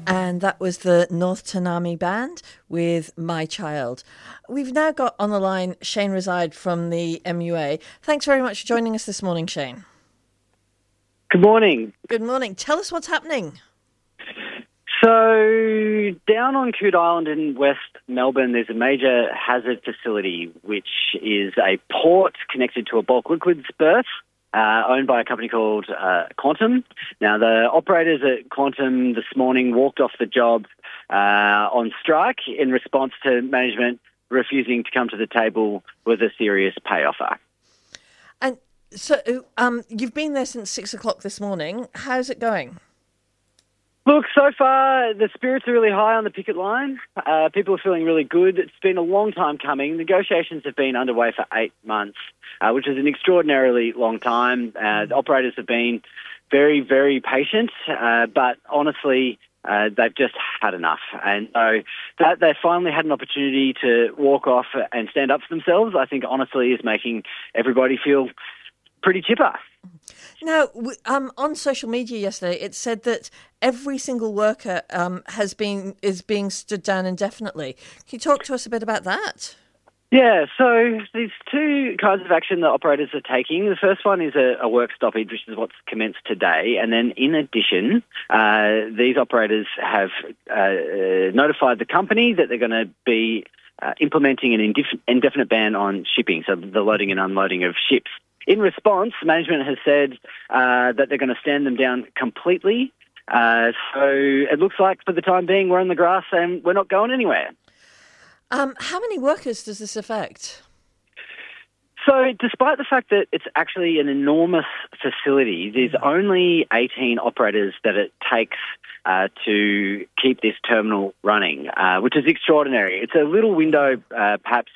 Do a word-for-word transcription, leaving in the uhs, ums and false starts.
And that was the North Tanami Band with My Child. We've now got on the line Shane Reside from the M U A. Thanks very much for joining us this morning, Shane. Good morning. Good morning. Tell us what's happening. So down on Coot Island in West Melbourne, there's a major hazard facility, which is a port connected to a bulk liquids berth uh, owned by a company called uh, Quantum. Now, the operators at Quantum this morning walked off the job uh, on strike in response to management refusing to come to the table with a serious pay offer. And so um, you've been there since six o'clock this morning. How's it going? Look, so far, the spirits are really high on the picket line. Uh, people are feeling really good. It's been a long time coming. Negotiations have been underway for eight months, uh, which is an extraordinarily long time. Uh, the operators have been very, very patient, uh, but honestly, uh, they've just had enough. And so that they finally had an opportunity to walk off and stand up for themselves, I think honestly is making everybody feel pretty chipper. Now, um, on social media yesterday, it said that every single worker um, has been is being stood down indefinitely. Can you talk to us a bit about that? Yeah, so there's two kinds of action that operators are taking. The first one is a, a work stoppage, which is what's commenced today. And then in addition, uh, these operators have uh, notified the company that they're going to be uh, implementing an indef- indefinite ban on shipping, so the loading and unloading of ships. In response, management has said uh, that they're going to stand them down completely. Uh, so it looks like for the time being we're on the grass and we're not going anywhere. Um, how many workers does this affect? So despite the fact that it's actually an enormous facility, there's only eighteen operators that it takes uh, to keep this terminal running, uh, which is extraordinary. It's a little window, uh, perhaps,